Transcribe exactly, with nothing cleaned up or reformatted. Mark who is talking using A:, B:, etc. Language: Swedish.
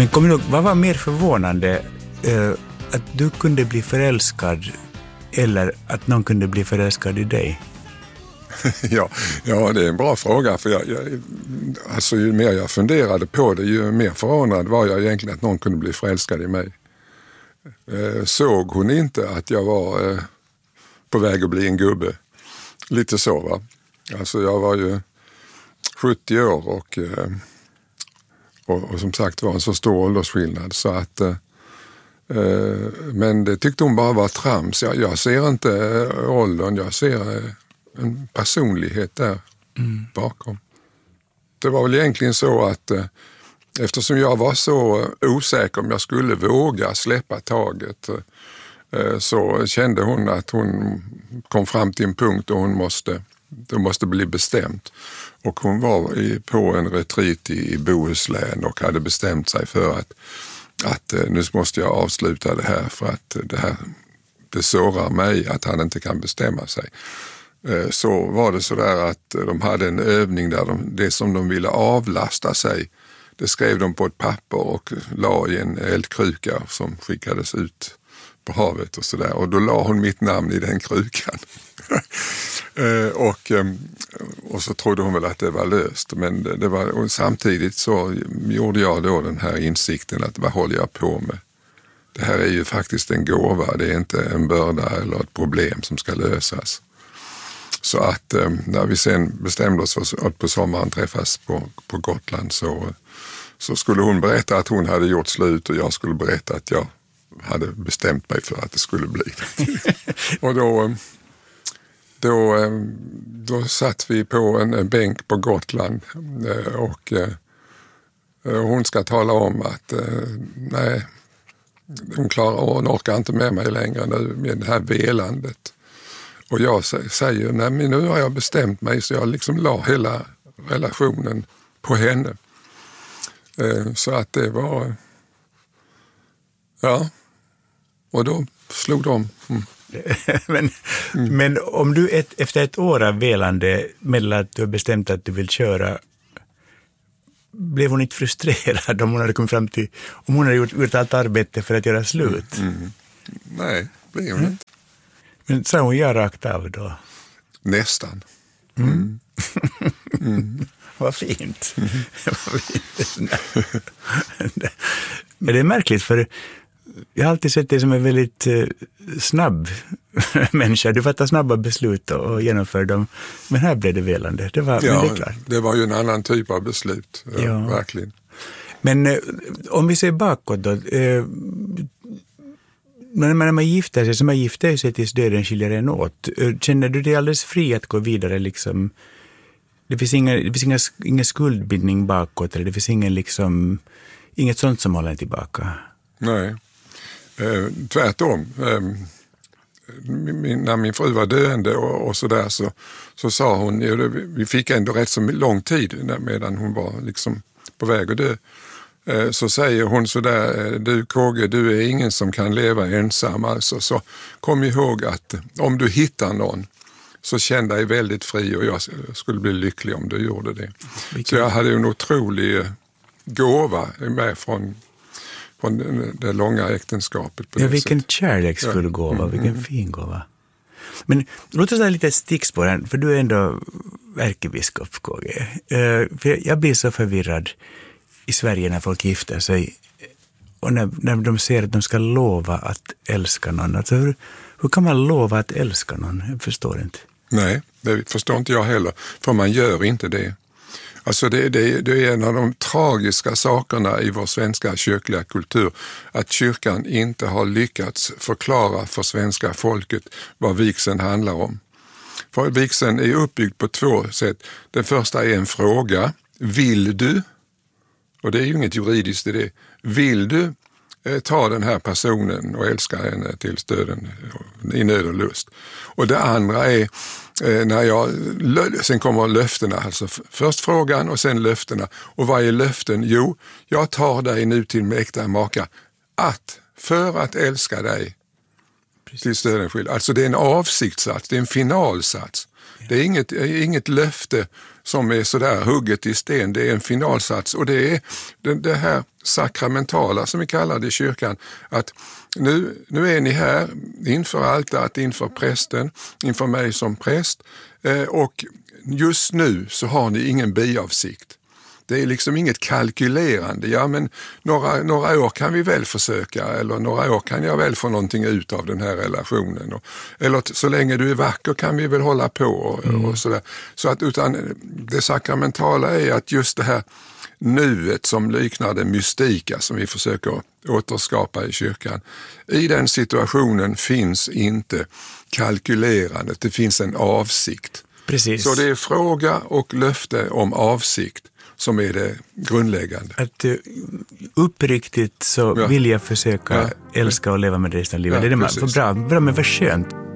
A: Men kom ihåg, vad var mer förvånande? Eh, att du kunde bli förälskad eller att någon kunde bli förälskad i dig?
B: ja, ja, det är en bra fråga. För jag, jag, alltså, ju mer jag funderade på det, ju mer förvånad var jag egentligen att någon kunde bli förälskad i mig. Eh, såg hon inte att jag var eh, på väg att bli en gubbe? Lite så, va? Alltså jag var ju sjuttio år och, eh, och, och som sagt var en så stor åldersskillnad så att eh, men det tyckte hon bara var trams. Jag, jag ser inte åldern, jag ser en personlighet där mm. bakom. Det var väl egentligen så att eftersom jag var så osäker om jag skulle våga släppa taget så kände hon att hon kom fram till en punkt och hon måste, det måste bli bestämt. Och hon var i, på en retreat i, i Bohuslän och hade bestämt sig för att att nu måste jag avsluta det här för att det här det sårar mig att han inte kan bestämma sig. Så var det så där att de hade en övning där de, det som de ville avlasta sig, det skrev de på ett papper och la i en eldkruka som skickades ut på havet och sådär. Och då la hon mitt namn i den krukan. och, och så trodde hon väl att det var löst. Men det, det var, och samtidigt så gjorde jag då den här insikten att vad håller jag på med? Det här är ju faktiskt en gåva, det är inte en börda eller ett problem som ska lösas. Så att när vi sen bestämde oss för att på sommaren träffas på, på Gotland så, så skulle hon berätta att hon hade gjort slut och jag skulle berätta att jag hade bestämt mig för att det skulle bli. och då, då, då satt vi på en, en bänk på Gotland och hon ska tala om att nej, hon klarar hon orkar inte med mig längre nu med det här velandet. Och jag säger, nej men nu har jag bestämt mig så jag liksom la hela relationen på henne. Så att det var, ja, och då slog de. Mm.
A: men, mm. men om du ett, efter ett år av velande meddelar att du har bestämt att du vill köra, blev hon inte frustrerad om hon hade kommit fram till, om hon hade gjort, gjort allt arbete för att göra slut?
B: Mm. Mm. Nej, det blev hon mm. inte.
A: Men sa hon ja rakt av då?
B: Nästan.
A: Mm. Mm. mm. Vad fint. Mm. Vad fint. Men det är märkligt för jag har alltid sett dig som en väldigt eh, snabb människa. Du fattar snabba beslut och, och genomför dem. Men här blev det velande. Det var,
B: ja,
A: men det är klart.
B: Det var ju en annan typ av beslut. Ja, ja. Verkligen.
A: Men eh, om vi ser bakåt då. Eh, när man gifter sig, som man gifter sig tills döden skiljer en åt. Känner du dig alldeles fri att gå vidare liksom? Det finns inga, det finns inga, ingen skuldbindning bakåt eller det finns ingen liksom, inget sånt som håller tillbaka?
B: Nej, eh, tvärtom. Eh, min, när min fru var döende och, och sådär så, så sa hon, ja, vi fick ändå rätt så lång tid medan hon var liksom på väg att dö. Eh, så säger hon sådär, du K G, du är ingen som kan leva ensam alltså, så kom ihåg att om du hittar någon så känn dig väldigt fri och jag skulle bli lycklig om du gjorde det. Vilken... Så jag hade en otrolig gåva med från, från det, det långa äktenskapet. På
A: ja,
B: det
A: vilken
B: sättet.
A: kärleksfull
B: ja.
A: gåva,
B: mm,
A: vilken
B: mm.
A: fin gåva. Men låt oss ta lite stickspår här, för du är ändå ärkebiskop, K G. Uh, för jag blir så förvirrad i Sverige när folk gifter sig och när, när de ser att de ska lova att älska någon. Alltså hur, hur kan man lova att älska någon? Jag förstår inte.
B: Nej, det förstår inte jag heller. För man gör inte det. Alltså det, det, det är en av de tragiska sakerna i vår svenska kyrkliga kultur. Att kyrkan inte har lyckats förklara för svenska folket vad vigseln handlar om. För vigseln är uppbyggd på två sätt. Den första är en fråga. Vill du? Och det är ju inget juridiskt i det. Vill du eh, ta den här personen och älska henne till döden i nöd och lust? Och det andra är eh, när jag, sen kommer löftena, alltså först frågan och sen löftena. Och vad är löften? Jo, jag tar dig nu till min äkta maka att, för att älska dig till döden skild. Alltså det är en avsiktssats, det är en finalsats. Det är inget, inget löfte som är sådär hugget i sten. Det är en finalsats och det är det, det här sakramentala som vi kallar det i kyrkan. Att nu, nu är ni här inför altaret, inför prästen, inför mig som präst eh, och just nu så har ni ingen biavsikt. Det är liksom inget kalkylerande. Ja, men några, några år kan vi väl försöka eller några år kan jag väl få någonting ut av den här relationen. Och, eller så länge du är vacker kan vi väl hålla på och, mm. och sådär. Så att utan det sakramentala är att just det här nuet som liknar det mystika som vi försöker återskapa i kyrkan. I den situationen finns inte kalkylerandet, det finns en avsikt.
A: Precis.
B: Så det är fråga och löfte om avsikt som är det grundläggande.
A: Att uh, uppriktigt så ja. vill jag försöka ja. älska och leva med resten av livet. Ja, det är det man, för bra, bra, men vad skönt.